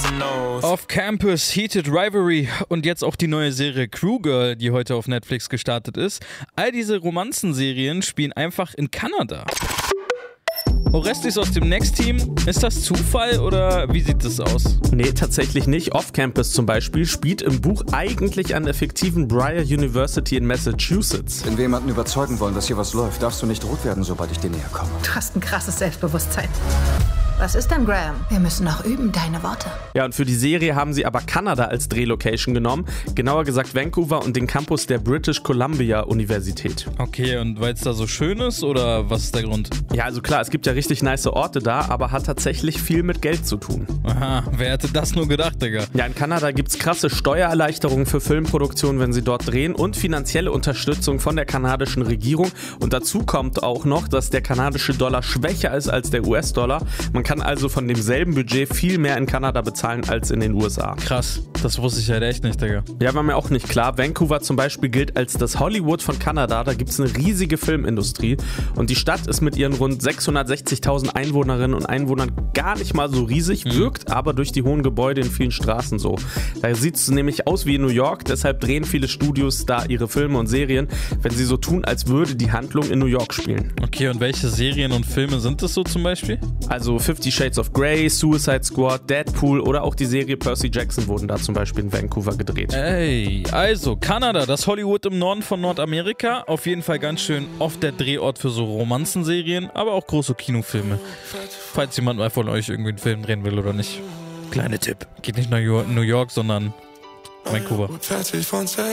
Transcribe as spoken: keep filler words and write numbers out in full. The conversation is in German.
Off Campus, Heated Rivalry und jetzt auch die neue Serie Crew Girl, die heute auf Netflix gestartet ist. All diese Romanzenserien spielen einfach in Kanada. Orestes aus dem Next Team, ist das Zufall oder wie sieht das aus? Nee, tatsächlich nicht. Off Campus zum Beispiel spielt im Buch eigentlich an der fiktiven Briar University in Massachusetts. Wenn wir jemanden überzeugen wollen, dass hier was läuft, darfst du nicht rot werden, sobald ich dir näher komme. Du hast ein krasses Selbstbewusstsein. Was ist denn, Graham? Wir müssen noch üben, deine Worte. Ja, und für die Serie haben sie aber Kanada als Drehlocation genommen. Genauer gesagt Vancouver und den Campus der British Columbia Universität. Okay, und weil es da so schön ist oder was ist der Grund? Ja, also klar, es gibt ja richtig nice Orte da, aber hat tatsächlich viel mit Geld zu tun. Aha, wer hätte das nur gedacht, Digga? Ja, in Kanada gibt's krasse Steuererleichterungen für Filmproduktionen, wenn sie dort drehen und finanzielle Unterstützung von der kanadischen Regierung. Und dazu kommt auch noch, dass der kanadische Dollar schwächer ist als der U S-Dollar. Man kann also von demselben Budget viel mehr in Kanada bezahlen als in den U S A. Krass, das wusste ich halt echt nicht, Digga. Ja, war mir auch nicht klar. Vancouver zum Beispiel gilt als das Hollywood von Kanada. Da gibt es eine riesige Filmindustrie und die Stadt ist mit ihren rund sechshundertsechzigtausend Einwohnerinnen und Einwohnern gar nicht mal so riesig, mhm. wirkt aber durch die hohen Gebäude in vielen Straßen so. Da sieht es nämlich aus wie in New York, deshalb drehen viele Studios da ihre Filme und Serien, wenn sie so tun, als würde die Handlung in New York spielen. Okay, und welche Serien und Filme sind das so zum Beispiel? Also Fifty Shades of Grey, Suicide Squad, Deadpool oder auch die Serie Percy Jackson wurden da zum Beispiel in Vancouver gedreht. Ey, also Kanada, das Hollywood im Norden von Nordamerika. Auf jeden Fall ganz schön oft der Drehort für so Romanzenserien, aber auch große Kinofilme. Falls jemand mal von euch irgendwie einen Film drehen will oder nicht. Kleiner Tipp. Geht nicht nach New York, sondern Vancouver.